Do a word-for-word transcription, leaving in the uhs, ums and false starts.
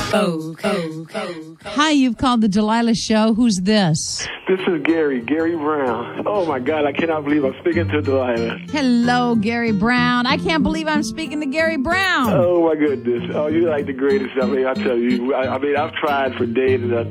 Oh, oh, oh. Hi, you've called the Delilah Show. Who's this? This is Gary, Gary Brown. Oh, my God, I cannot believe I'm speaking to Delilah. Hello, Gary Brown. I can't believe I'm speaking to Gary Brown. Oh, my goodness. Oh, you're like the greatest. I mean, I tell you, I, I mean, I've tried for days and I